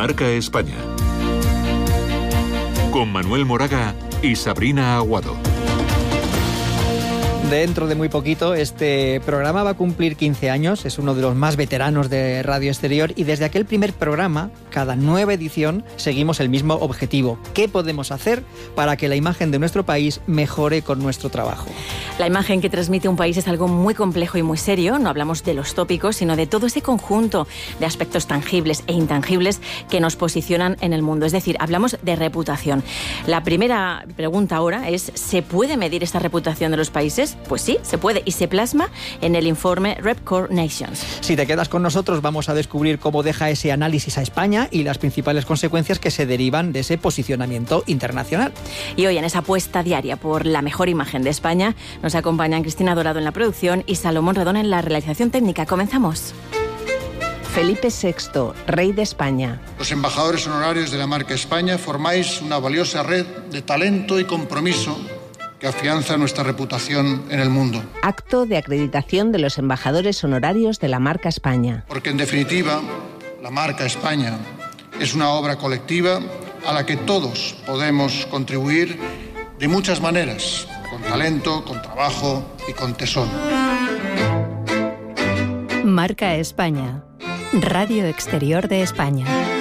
Marca España. Con Manuel Moraga y Sabrina Aguado. Dentro de muy poquito este programa va a cumplir 15 años, es uno de los más veteranos de Radio Exterior y desde aquel primer programa, cada nueva edición, seguimos el mismo objetivo. ¿Qué podemos hacer para que la imagen de nuestro país mejore con nuestro trabajo? La imagen que transmite un país es algo muy complejo y muy serio. No hablamos de los tópicos, sino de todo ese conjunto de aspectos tangibles e intangibles que nos posicionan en el mundo. Es decir, hablamos de reputación. La primera pregunta ahora es, ¿se puede medir esta reputación de los países? Pues sí, se puede y se plasma en el informe Repcore Nations. Si te quedas con nosotros vamos a descubrir cómo deja ese análisis a España y las principales consecuencias que se derivan de ese posicionamiento internacional. Y hoy en esa apuesta diaria por la mejor imagen de España nos acompañan Cristina Dorado en la producción y Salomón Redón en la realización técnica. Comenzamos. Felipe VI, rey de España. Los embajadores honorarios de la marca España formáis una valiosa red de talento y compromiso que afianza nuestra reputación en el mundo. Acto de acreditación de los embajadores honorarios de la marca España. Porque en definitiva, la marca España es una obra colectiva a la que todos podemos contribuir de muchas maneras, con talento, con trabajo y con tesón. Marca España. Radio Exterior de España.